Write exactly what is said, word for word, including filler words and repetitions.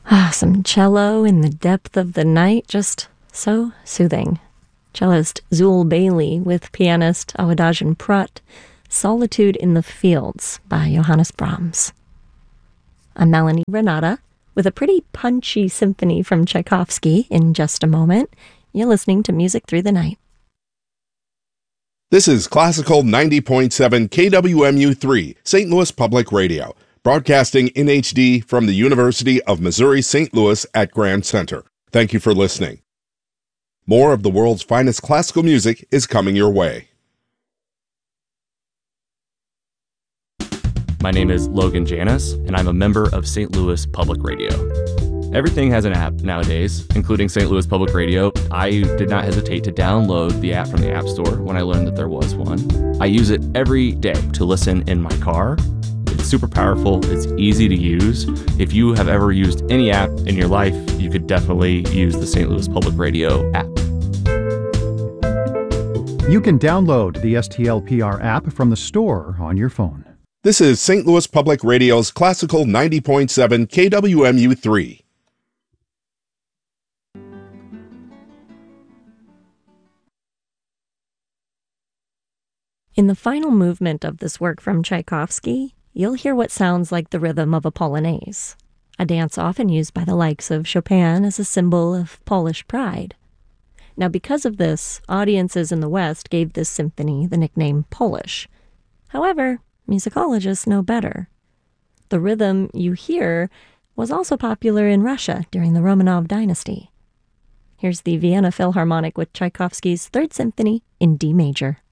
Ah, some cello in the depth of the night, just so soothing. Cellist Zul Bailey with pianist Awadagin Prutt, Solitude in the Fields by Johannes Brahms. I'm Melanie Renata with a pretty punchy symphony from Tchaikovsky in just a moment. You're listening to Music Through the Night. This is Classical ninety point seven K W M U three, Saint Louis Public Radio, broadcasting in H D from the University of Missouri Saint Louis at Grand Center. Thank you for listening. More of the world's finest classical music is coming your way. My name is Logan Janis, and I'm a member of Saint Louis Public Radio. Everything has an app nowadays, including Saint Louis Public Radio. I did not hesitate to download the app from the App Store when I learned that there was one. I use it every day to listen in my car. It's super powerful. It's easy to use. If you have ever used any app in your life, you could definitely use the Saint Louis Public Radio app. You can download the S T L P R app from the store on your phone. This is Saint Louis Public Radio's Classical ninety point seven K W M U three. In the final movement of this work from Tchaikovsky, you'll hear what sounds like the rhythm of a polonaise, a dance often used by the likes of Chopin as a symbol of Polish pride. Now, because of this, audiences in the West gave this symphony the nickname Polish. However, musicologists know better. The rhythm you hear was also popular in Russia during the Romanov dynasty. Here's the Vienna Philharmonic with Tchaikovsky's Third Symphony in D major.